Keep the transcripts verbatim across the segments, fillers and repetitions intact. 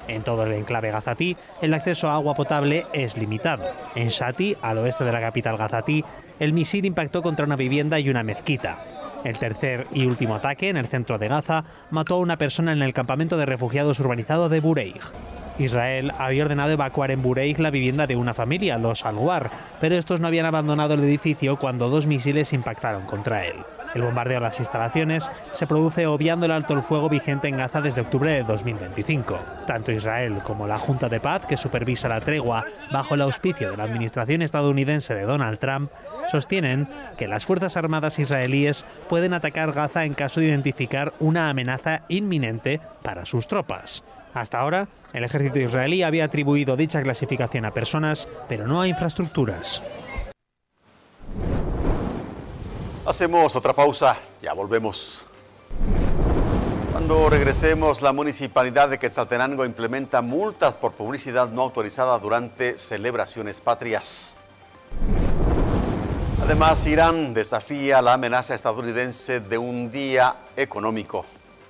En todo el enclave gazatí, el acceso a agua potable es limitado. En Shati, al oeste de la capital gazatí, el misil impactó contra una vivienda y una mezquita. El tercer y último ataque, en el centro de Gaza, mató a una persona en el campamento de refugiados urbanizado de Bureij. Israel había ordenado evacuar en Bureij la vivienda de una familia, los Anwar, pero estos no habían abandonado el edificio cuando dos misiles impactaron contra él. El bombardeo a las instalaciones se produce obviando el alto el fuego vigente en Gaza desde octubre de dos mil veinticinco. Tanto Israel como la Junta de Paz, que supervisa la tregua bajo el auspicio de la administración estadounidense de Donald Trump, sostienen que las Fuerzas Armadas israelíes pueden atacar Gaza en caso de identificar una amenaza inminente para sus tropas. Hasta ahora, el ejército israelí había atribuido dicha clasificación a personas, pero no a infraestructuras. Hacemos otra pausa, ya volvemos. Cuando regresemos, la Municipalidad de Quetzaltenango implementa multas por publicidad no autorizada durante celebraciones patrias. Además, Irán desafía la amenaza estadounidense de un día económico.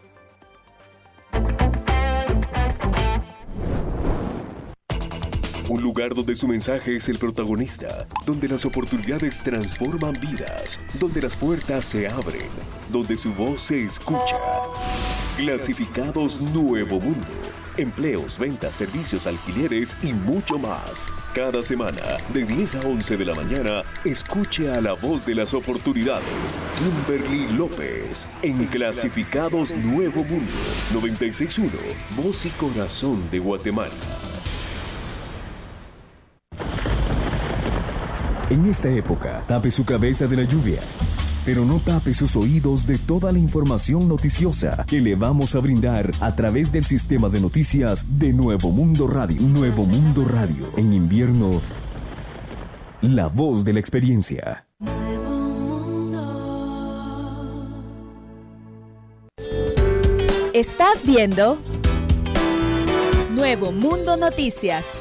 Un lugar donde su mensaje es el protagonista, donde las oportunidades transforman vidas, donde las puertas se abren, donde su voz se escucha. Clasificados Nuevo Mundo. Empleos, ventas, servicios, alquileres y mucho más. Cada semana, de diez a once de la mañana, escuche a la voz de las oportunidades, Kimberly López, en Clasificados Nuevo Mundo. noventa y seis punto uno, Voz y Corazón de Guatemala. En esta época, tape su cabeza de la lluvia, pero no tape sus oídos de toda la información noticiosa que le vamos a brindar a través del sistema de noticias de Nuevo Mundo Radio. Nuevo Mundo Radio. En invierno, la voz de la experiencia. Nuevo Mundo. Estás viendo Nuevo Mundo Noticias.